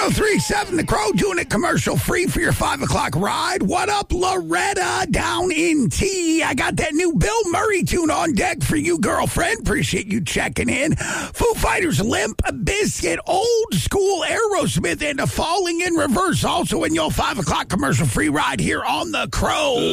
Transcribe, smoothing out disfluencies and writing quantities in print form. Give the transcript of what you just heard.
1037 The Crow doing it commercial free for your 5 o'clock ride. What up, Loretta down in T? I got that new Bill Murray tune on deck for you, girlfriend. Appreciate you checking in. Foo Fighters, Limp Bizkit, Old School Aerosmith, and Falling in Reverse also in your 5 o'clock commercial free ride here on The Crow.